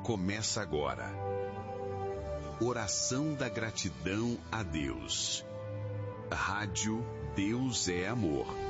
começa agora. Oração da gratidão a Deus. Rádio Deus é Amor.